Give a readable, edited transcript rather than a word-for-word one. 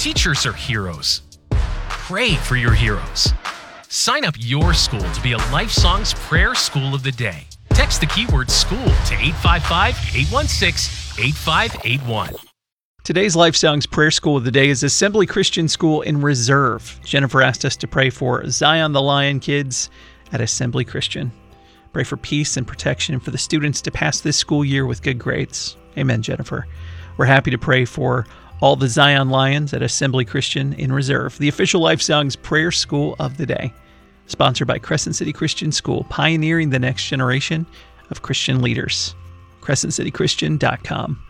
teachers are heroes. Pray for your heroes. Sign up your school to be a Life Songs Prayer School of the Day. Text the keyword school to 855-816-8581. Today's Life Songs Prayer School of the Day is Assembly Christian School in Reserve. Jennifer asked us to pray for Zion the Lion kids at Assembly Christian. Pray for peace and protection for the students to pass this school year with good grades. Amen, Jennifer. We're happy to pray for all the Zion Lions at Assembly Christian in Reserve, the official Life Songs Prayer School of the Day. Sponsored by Crescent City Christian School, pioneering the next generation of Christian leaders. CrescentCityChristian.com.